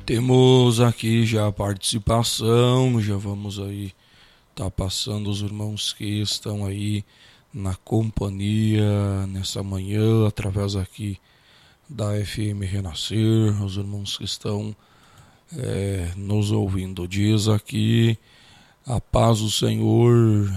Temos aqui já a participação, já vamos aí tá passando os irmãos que estão aí na companhia nessa manhã, através aqui da FM Renascer, os irmãos que estão nos ouvindo. Diz aqui, a paz do Senhor,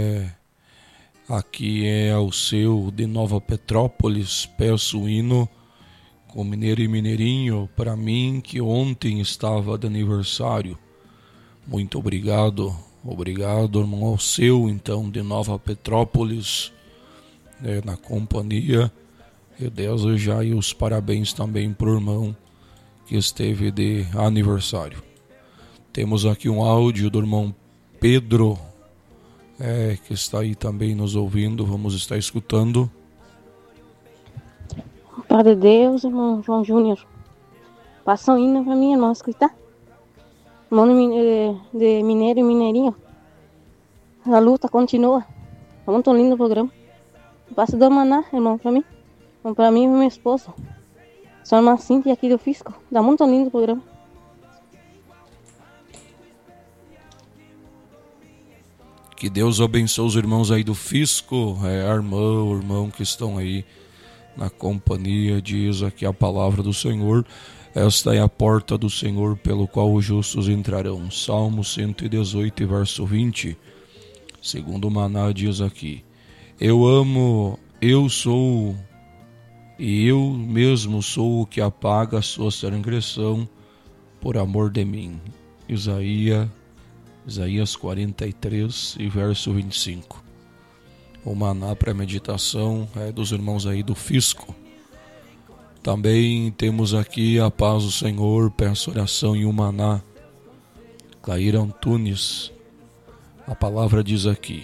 aqui é o seu de Nova Petrópolis, peço o hino com Mineiro e Mineirinho, para mim que ontem estava de aniversário. Muito obrigado, irmão, ao seu, então, de Nova Petrópolis, na companhia. E desejar aí os parabéns também para o irmão que esteve de aniversário. Temos aqui um áudio do irmão Pedro, que está aí também nos ouvindo, vamos estar escutando. Padre Deus, irmão João Júnior, passa um hino pra mim, irmão, escutar. Irmão de Mineiro e Mineirinho, a luta continua. É muito lindo o programa. Passa do Maná, irmão, pra mim. Pra mim e minha esposa. Sou a irmã Cíntia aqui do Fisco. Dá muito lindo o programa. Que Deus abençoe os irmãos aí do Fisco, a irmã, o irmão que estão aí na companhia. Diz aqui a palavra do Senhor: esta é a porta do Senhor pelo qual os justos entrarão. Salmo 118, verso 20. Segundo o Maná diz aqui: eu amo, eu sou, e eu mesmo sou o que apaga a sua transgressão por amor de mim. Isaías 43 e verso 25. O Maná para meditação é dos irmãos aí do Fisco. Também temos aqui a paz do Senhor, peço oração e o Maná. Clair Antunes, a palavra diz aqui,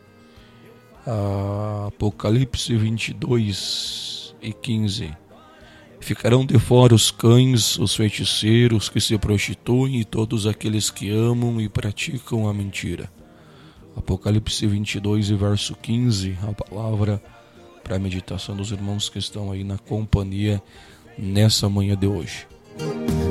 Apocalipse 22 e 15. Ficarão de fora os cães, os feiticeiros que se prostituem e todos aqueles que amam e praticam a mentira. Apocalipse 22 e verso 15, a palavra para a meditação dos irmãos que estão aí na companhia nessa manhã de hoje.